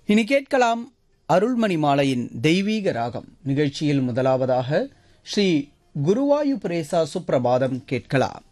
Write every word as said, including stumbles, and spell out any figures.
இனி கேட்கலாம் அருள்மணி மாலையின் தெய்வீக ராகம் நிகழ்ச்சியில் முதலாவதாக ஸ்ரீ குருவாயூ பிரேசா சுப்ரபாதம் கேட்கலாம்.